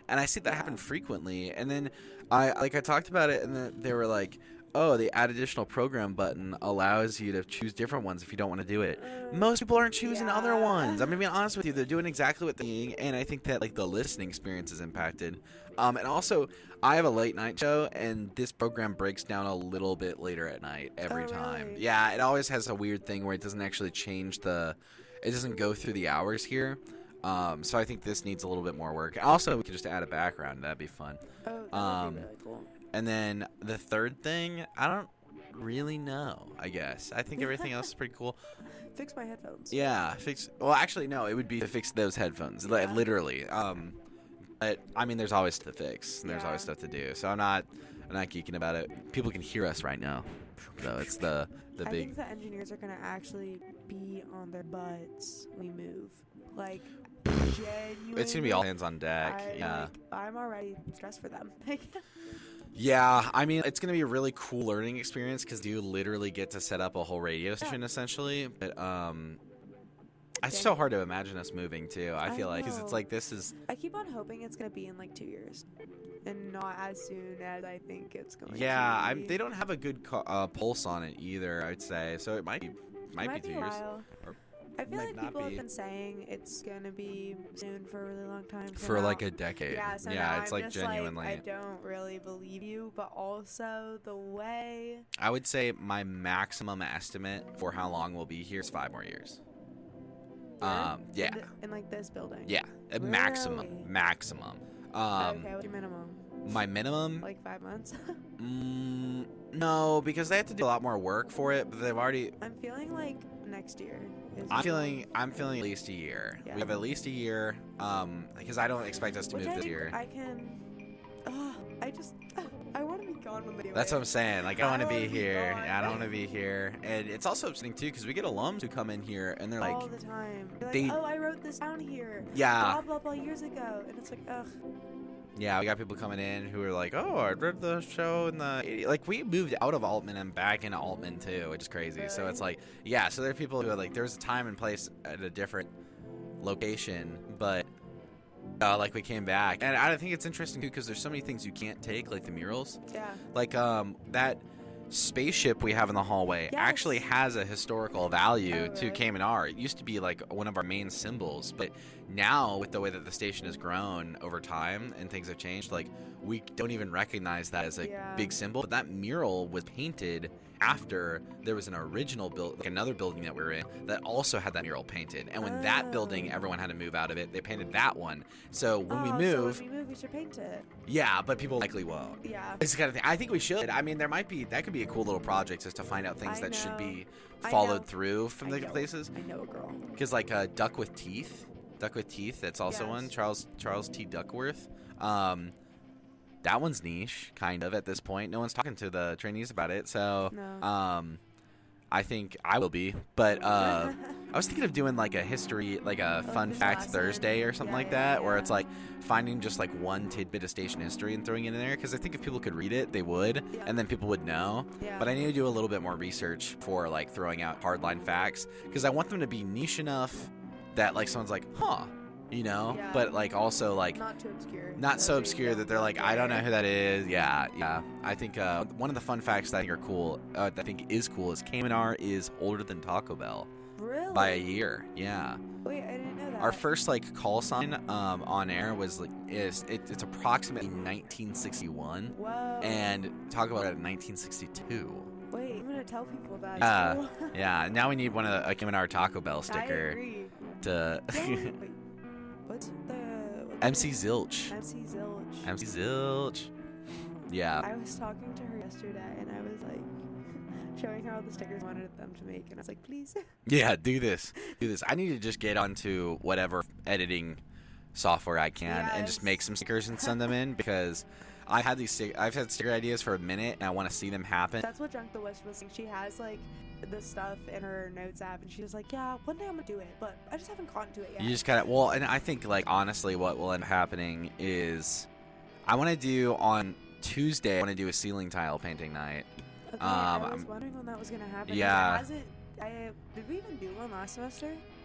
And I see that happen frequently. And then I talked about it, and then they were like, oh, the add additional program button allows you to choose different ones if you don't want to do it. Most people aren't choosing other ones. I'm going to be honest with you. They're doing exactly what they're doing, and I think that, like, the listening experience is impacted. And also, I have a late night show, and this program breaks down a little bit later at night every time. Really? Yeah, it always has a weird thing where it doesn't actually change it doesn't go through the hours here. So I think this needs a little bit more work. Also, we could just add a background. That'd be fun. Oh, that would be really cool. And then the third thing, I don't really know, I guess. I think everything else is pretty cool. Fix my headphones. Yeah, well, actually, no, it would be to fix those headphones, literally. But, I mean, there's always stuff to fix, and there's always stuff to do. So I'm not geeking about it. People can hear us right now. So it's the big... I think the engineers are going to actually be on their butts when we move. Like, genuinely. It's going to be all hands on deck, yeah. I'm already stressed for them. Yeah, I mean, it's going to be a really cool learning experience because you literally get to set up a whole radio station, essentially. But it's so hard to imagine us moving, too, I feel like. Because it's like, this is... I keep on hoping it's going to be in, like, 2 years. And not as soon as I think it's going to be. Yeah, they don't have a good pulse on it either, I'd say. So it might be 2 years. Or I feel like people have been saying it's going to be soon for a really long time. So for like a decade. Yeah, so yeah, it's I'm like just genuinely. I don't really believe you, but also the way... I would say my maximum estimate for how long we'll be here is 5 more years. Yeah. In like this building? Yeah, Really? maximum. Okay, what's your minimum? My minimum? Like 5 months? No, because they have to do a lot more work for it, but they've already... I'm feeling like next year. I'm feeling at least a year. Yeah. We have at least a year, because I don't expect us to move this year. I can... I want to be gone when they That's what I'm saying. Like, I don't want to be here. gone. I don't want to be here. And it's also upsetting, too, because we get alums who come in here, and they're like... all the time. They're like, oh, I wrote this down here. Yeah. Blah, blah, blah, years ago. And it's like, ugh. Yeah, we got people coming in who are like, oh, I read the show in the 80s. Like, we moved out of Altman and back into Altman, too, which is crazy. Really? So it's like, yeah, so there are people who are like, there's a time and place at a different location, but... like we came back, and I think it's interesting too because there's so many things you can't take, like the murals. Yeah. Like that spaceship we have in the hallway actually has a historical value to Cayman R. It used to be like one of our main symbols, but now with the way that the station has grown over time and things have changed, like we don't even recognize that as a big symbol. But that mural was painted after there was an original like another building that we were in that also had that mural painted, and when that building, everyone had to move out of it, they painted that one. So when we move, we should paint it. Yeah, but people likely won't. Yeah, it's the kind of thing I think we should. I mean, that could be a cool little project just to find out things that should be followed through from the places. I know a girl. Because like Duck with Teeth, that's also one. Charles T. Duckworth. That one's niche, kind of, at this point. No one's talking to the trainees about it, so I think I will be. But I was thinking of doing like a history, like a fun fact Thursday or something like that, where it's like finding just like one tidbit of station history and throwing it in there, because I think if people could read it, they would, and then people would know. But I need to do a little bit more research for like throwing out hardline facts, because I want them to be niche enough that like someone's like, huh. You know, but like also like not so obscure that they're like, I don't know who that is. Yeah. I think one of the fun facts that I think are cool, that I think is cool, is Cayman R is older than Taco Bell. Really? By a year. Yeah. Wait, I didn't know that. Our first like call sign on air was like it's approximately 1961. Whoa. And Taco Bell at 1962. Wait, I'm gonna tell people that. Yeah. Now we need a Cayman R Taco Bell sticker. I agree. To. What's MC Zilch. MC Zilch. Yeah. I was talking to her yesterday, and I was like showing her all the stickers I wanted them to make, and I was like, please. Yeah, do this. I need to just get onto whatever editing software I can and just make some stickers and send them in, because I've had sticker ideas for a minute, and I want to see them happen. That's what Drunk the Wish was saying. She has like the stuff in her notes app, and she's like, yeah, one day I'm gonna do it, but I just haven't gotten to it yet. You just kind of, and I think like honestly what will end up happening is I want to do on Tuesday, I want to do a ceiling tile painting night. Okay, I was wondering when that was gonna happen. Yeah. Did we even do one last semester?